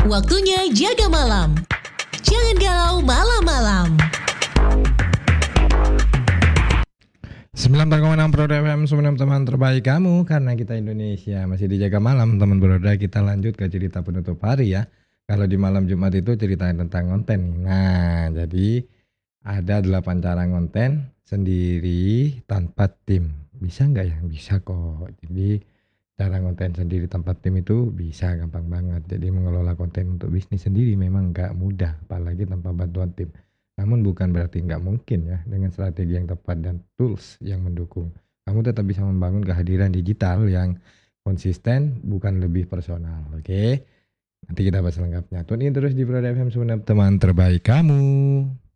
Waktunya jaga malam. Jangan galau malam-malam. 94,6 Pro FM, semua teman terbaik kamu, karena kita Indonesia masih dijaga malam. Teman Broda, kita lanjut ke cerita penutup hari ya. Kalau di malam Jumat itu cerita tentang konten. Nah, jadi ada 8 cara konten sendiri tanpa tim. Bisa nggak ya? Bisa kok. Jadi cara konten sendiri tanpa tim itu bisa, gampang banget. Jadi mengelola konten untuk bisnis sendiri memang nggak mudah, apalagi tanpa bantuan tim. Namun bukan berarti nggak mungkin ya, dengan strategi yang tepat dan tools yang mendukung. Kamu tetap bisa membangun kehadiran digital yang konsisten, bukan lebih personal. Oke? Nanti kita bahas lengkapnya. Tune in terus di Broda FM, teman terbaik kamu.